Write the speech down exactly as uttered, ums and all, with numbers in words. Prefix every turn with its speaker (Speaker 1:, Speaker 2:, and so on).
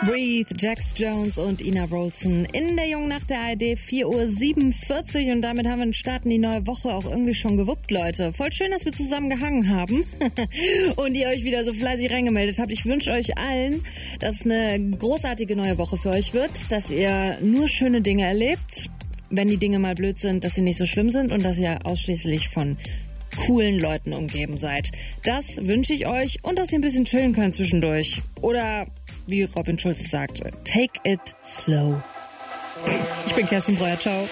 Speaker 1: Breathe, Jax Jones und Ina Wroldsen in der Jungen Nacht der A R D, vier Uhr siebenundvierzig, und damit haben wir den Start in die neue Woche auch irgendwie schon gewuppt, Leute. Voll schön, dass wir zusammen gehangen haben und ihr euch wieder so fleißig reingemeldet habt. Ich wünsche euch allen, dass es eine großartige neue Woche für euch wird, dass ihr nur schöne Dinge erlebt, wenn die Dinge mal blöd sind, dass sie nicht so schlimm sind und dass ihr ausschließlich von coolen Leuten umgeben seid. Das wünsche ich euch, und dass ihr ein bisschen chillen könnt zwischendurch. Oder, wie Robin Schulz sagt, take it slow. Ich bin Kerstin Breuer, ciao.